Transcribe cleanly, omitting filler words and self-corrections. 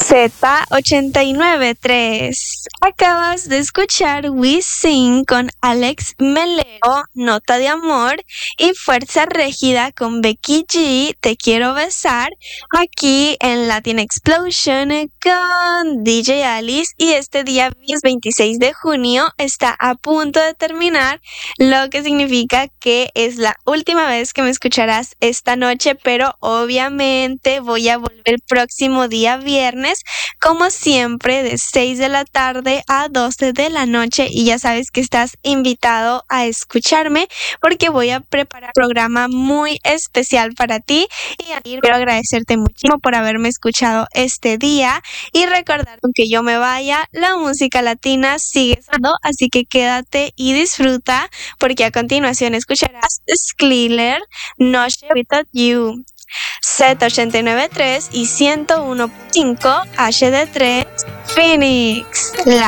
Z89.3. Acabas de escuchar We Sing con Alex Meleo, Nota de Amor, y Fuerza Régida con Becky G, Te Quiero Besar, aquí en Latin Explosion con DJ Alice. Y este día 26 de junio está a punto de terminar, lo que significa que es la última vez que me escucharás esta noche, pero obviamente voy a volver el próximo día viernes, como siempre, de 6 de la tarde a 12 de la noche, y ya sabes que estás invitado a escucharme porque voy a preparar un programa muy especial para ti. Y quiero agradecerte muchísimo por haberme escuchado este día y recordar que yo me vaya, la música latina sigue sonando, así que quédate y disfruta, porque a continuación escucharás Skrillex, Noche Without You. Z89.3 y 101.5 HD3 Phoenix. La